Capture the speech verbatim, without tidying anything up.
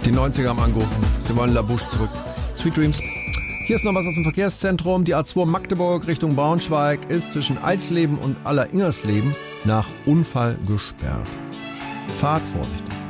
Die neunziger haben angerufen. Sie wollen La Bouche zurück. Sweet Dreams. Hier ist noch was aus dem Verkehrszentrum. Die A zwei Magdeburg Richtung Braunschweig ist zwischen Alsleben und Alleringersleben nach Unfall gesperrt. Fahrt vorsichtig.